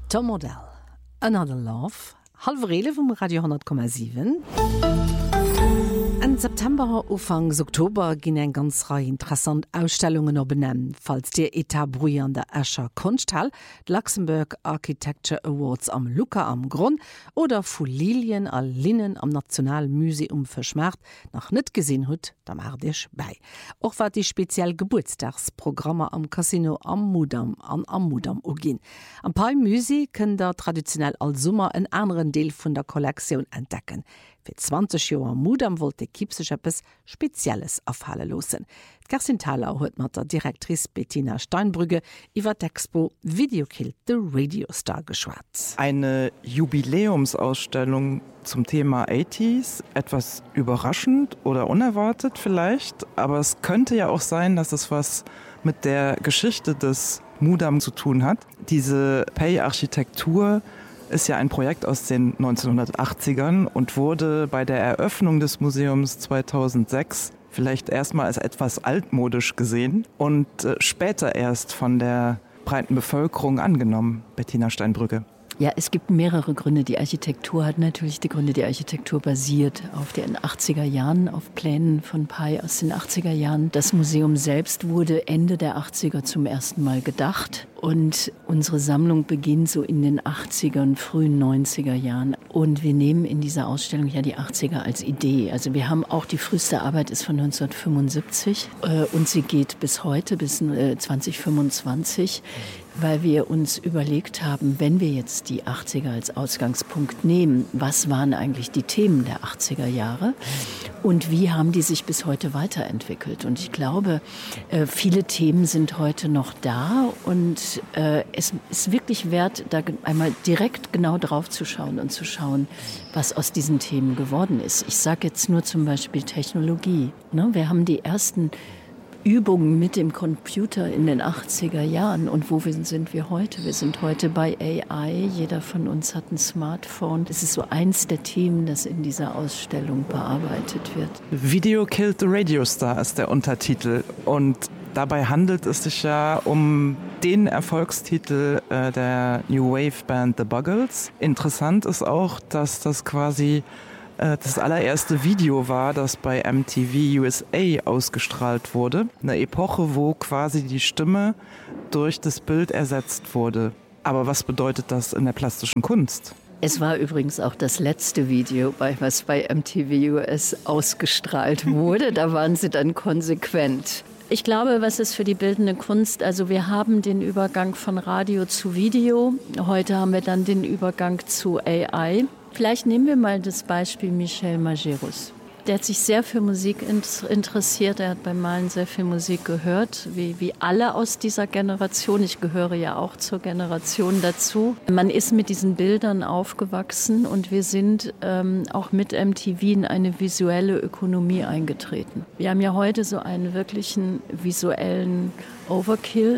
Tom Modell, Another Love, halverele vum Radio 10,7. En September ufang Oktober ginn eng ganz rei interessant Ausstellungen benennen, falls Dir Etabruy an der Escher Kunsthall, Luxemburg Architecture Awards am Luca am Grund oder vu Lilien a Linnen am Nationalmuseum verschmerrt nach net gesinn huet, da mar Dich bei. Och wat die speziell Geburtstagsprogramme am Casino am Mudam ugin. Am Pai Musi kën der traditionell als Summer en anderen Deel vun der Kollektion entdecken. Für 20 Jahre am Mudam wollte Kipp sich etwas Spezielles aufhallen lassen. Kerstin Thaler hat mit der Direktrice Bettina Steinbrügge über die Expo Video Killed the Radio Star geschwatzt. Eine Jubiläumsausstellung zum Thema 80s, etwas überraschend oder unerwartet vielleicht, aber es könnte ja auch sein, dass es was mit der Geschichte des Mudam zu tun hat. Diese Pei-Architektur ist ja ein Projekt aus den 1980ern und wurde bei der Eröffnung des Museums 2006 vielleicht erstmal als etwas altmodisch gesehen und später erst von der breiten Bevölkerung angenommen, Bettina Steinbrügge. Ja, es gibt mehrere Gründe. Die Architektur hat natürlich die Gründe. Die Architektur basiert auf den 80er Jahren, auf Plänen von Pei aus den 80er Jahren. Das Museum selbst wurde Ende der 80er zum ersten Mal gedacht. Und unsere Sammlung beginnt so in den 80ern, frühen 90er Jahren. Und wir nehmen in dieser Ausstellung ja die 80er als Idee. Also wir haben auch, die früheste Arbeit ist von 1975 und sie geht bis heute, bis 2025. Weil wir uns überlegt haben, wenn wir jetzt die 80er als Ausgangspunkt nehmen, was waren eigentlich die Themen der 80er Jahre und wie haben die sich bis heute weiterentwickelt? Und ich glaube, viele Themen sind heute noch da und es ist wirklich wert, da einmal direkt genau drauf zu schauen und zu schauen, was aus diesen Themen geworden ist. Ich sage jetzt nur zum Beispiel Technologie. Ne? Wir haben die ersten Übungen mit dem Computer in den 80er Jahren. Und wo sind wir heute? Wir sind heute bei AI. Jeder von uns hat ein Smartphone. Das ist so eins der Themen, das in dieser Ausstellung bearbeitet wird. Video Killed the Radio Star ist der Untertitel. Und dabei handelt es sich ja um den Erfolgstitel der New Wave Band The Buggles. Interessant ist auch, dass das quasi das allererste Video war, das bei MTV USA ausgestrahlt wurde. Eine Epoche, wo quasi die Stimme durch das Bild ersetzt wurde. Aber was bedeutet das in der plastischen Kunst? Es war übrigens auch das letzte Video, was bei MTV US ausgestrahlt wurde. Da waren sie dann konsequent. Ich glaube, was ist für die bildende Kunst? Also wir haben den Übergang von Radio zu Video. Heute haben wir dann den Übergang zu AI. Vielleicht nehmen wir mal das Beispiel Michel Majerus. Der hat sich sehr für Musik interessiert. Er hat beim Malen sehr viel Musik gehört, wie alle aus dieser Generation. Ich gehöre ja auch zur Generation dazu. Man ist mit diesen Bildern aufgewachsen und wir sind auch mit MTV in eine visuelle Ökonomie eingetreten. Wir haben ja heute so einen wirklichen visuellen Overkill.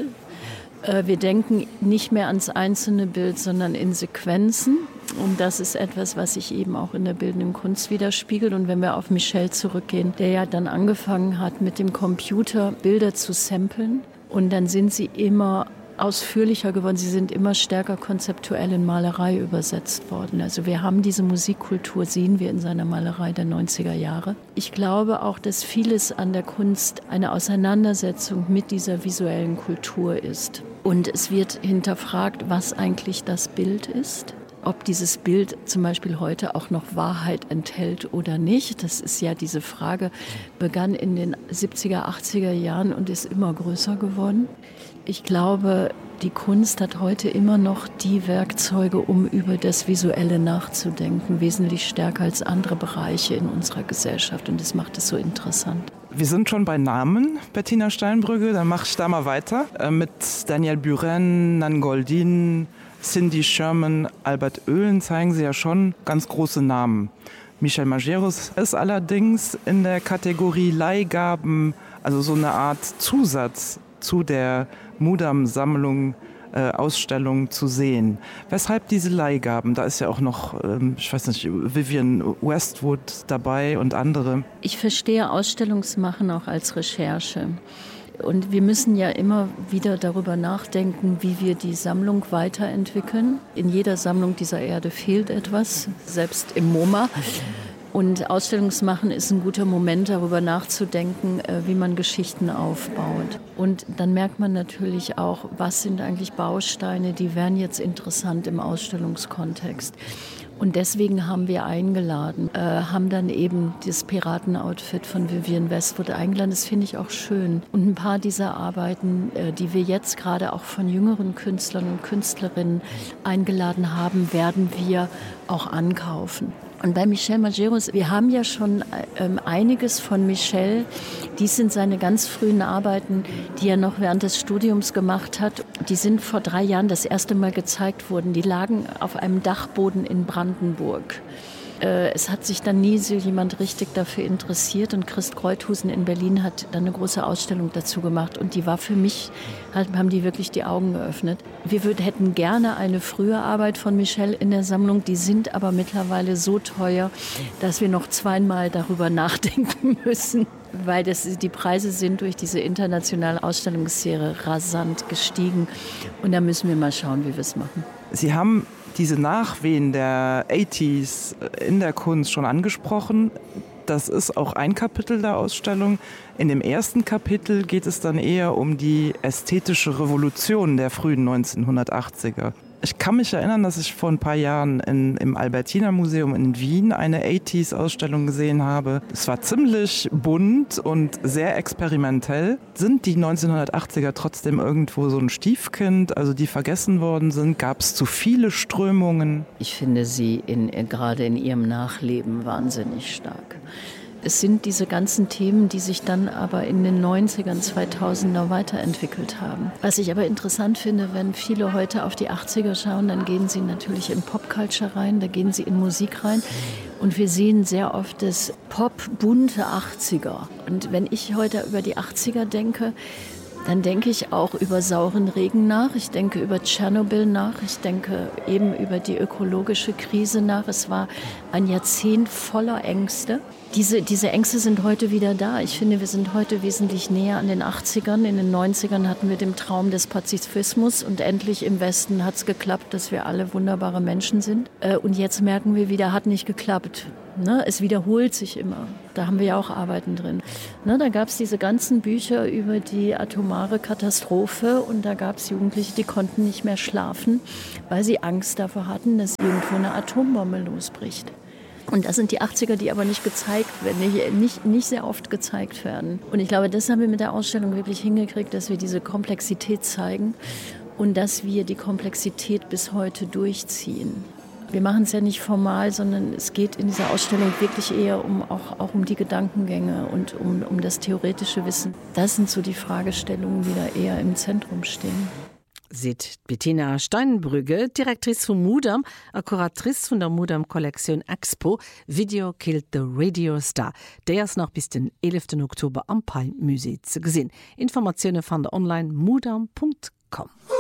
Wir denken nicht mehr ans einzelne Bild, sondern in Sequenzen. Und das ist etwas, was sich eben auch in der bildenden Kunst widerspiegelt. Und wenn wir auf Michel zurückgehen, der ja dann angefangen hat, mit dem Computer Bilder zu samplen. Und dann sind sie immer ausführlicher geworden. Sie sind immer stärker konzeptuell in Malerei übersetzt worden. Also wir haben diese Musikkultur, sehen wir in seiner Malerei der 90er Jahre. Ich glaube auch, dass vieles an der Kunst eine Auseinandersetzung mit dieser visuellen Kultur ist. Und es wird hinterfragt, was eigentlich das Bild ist. Ob dieses Bild zum Beispiel heute auch noch Wahrheit enthält oder nicht, das ist ja diese Frage, begann in den 70er, 80er Jahren und ist immer größer geworden. Ich glaube, die Kunst hat heute immer noch die Werkzeuge, um über das Visuelle nachzudenken, wesentlich stärker als andere Bereiche in unserer Gesellschaft. Und das macht es so interessant. Wir sind schon bei Namen, Bettina Steinbrügge, dann mache ich da mal weiter. Mit Daniel Buren, Nan Goldin, Cindy Sherman, Albert Oehlen zeigen Sie ja schon ganz große Namen. Michel Majerus ist allerdings in der Kategorie Leihgaben, also so eine Art Zusatz zu der Mudam-Sammlung, Ausstellung zu sehen. Weshalb diese Leihgaben? Da ist ja auch noch, ich weiß nicht, Vivienne Westwood dabei und andere. Ich verstehe Ausstellungsmachen auch als Recherche. Und wir müssen ja immer wieder darüber nachdenken, wie wir die Sammlung weiterentwickeln. In jeder Sammlung dieser Erde fehlt etwas, selbst im MoMA. Und Ausstellungsmachen ist ein guter Moment, darüber nachzudenken, wie man Geschichten aufbaut. Und dann merkt man natürlich auch, was sind eigentlich Bausteine, die wären jetzt interessant im Ausstellungskontext. Und deswegen haben wir eingeladen, haben dann eben das Piratenoutfit von Vivienne Westwood eingeladen. Das finde ich auch schön. Und ein paar dieser Arbeiten, die wir jetzt gerade auch von jüngeren Künstlern und Künstlerinnen eingeladen haben, werden wir auch ankaufen. Und bei Michel Majerus, wir haben ja schon einiges von Michel. Dies sind seine ganz frühen Arbeiten, die er noch während des Studiums gemacht hat. Die sind vor 3 Jahren das erste Mal gezeigt worden. Die lagen auf einem Dachboden in Brandenburg. Es hat sich dann nie so jemand richtig dafür interessiert und Christ Kreuthusen in Berlin hat dann eine große Ausstellung dazu gemacht und die war für mich, haben die wirklich die Augen geöffnet. Wir hätten gerne eine frühe Arbeit von Michel in der Sammlung, die sind aber mittlerweile so teuer, dass wir noch zweimal darüber nachdenken müssen, weil die Preise sind durch diese internationale Ausstellungsserie rasant gestiegen und da müssen wir mal schauen, wie wir es machen. Sie haben diese Nachwehen der 80s in der Kunst schon angesprochen. Das ist auch ein Kapitel der Ausstellung. In dem ersten Kapitel geht es dann eher um die ästhetische Revolution der frühen 1980er. Ich kann mich erinnern, dass ich vor ein paar Jahren im Albertina Museum in Wien eine 80s-Ausstellung gesehen habe. Es war ziemlich bunt und sehr experimentell. Sind die 1980er trotzdem irgendwo so ein Stiefkind, also die vergessen worden sind? Gab es zu viele Strömungen? Ich finde sie gerade in ihrem Nachleben wahnsinnig stark. Es sind diese ganzen Themen, die sich dann aber in den 90ern, 2000er weiterentwickelt haben. Was ich aber interessant finde, wenn viele heute auf die 80er schauen, dann gehen sie natürlich in Popculture rein, da gehen sie in Musik rein. Und wir sehen sehr oft das Pop-bunte 80er. Und wenn ich heute über die 80er denke, dann denke ich auch über sauren Regen nach, ich denke über Tschernobyl nach, ich denke eben über die ökologische Krise nach. Es war ein Jahrzehnt voller Ängste. Diese Ängste sind heute wieder da. Ich finde, wir sind heute wesentlich näher an den 80ern. In den 90ern hatten wir den Traum des Pazifismus und endlich im Westen hat es geklappt, dass wir alle wunderbare Menschen sind. Und jetzt merken wir wieder, hat nicht geklappt. Ne? Es wiederholt sich immer. Da haben wir ja auch Arbeiten drin. Ne? Da gab es diese ganzen Bücher über die atomare Katastrophe und da gab es Jugendliche, die konnten nicht mehr schlafen, weil sie Angst davor hatten, dass irgendwo eine Atombombe losbricht. Und das sind die 80er, die aber nicht gezeigt werden, nicht sehr oft gezeigt werden. Und ich glaube, das haben wir mit der Ausstellung wirklich hingekriegt, dass wir diese Komplexität zeigen und dass wir die Komplexität bis heute durchziehen. Wir machen es ja nicht formal, sondern es geht in dieser Ausstellung wirklich eher auch um die Gedankengänge und um das theoretische Wissen. Das sind so die Fragestellungen, die da eher im Zentrum stehen. Sieht Bettina Steinbrügge, Direktrice vom Mudam, Kuratrice von der Mudam-Kollektion Expo, Video Killed the Radio Star. Der ist noch bis den 11. Oktober am Palm-Museum zu sehen. Informationen von der online mudam.com.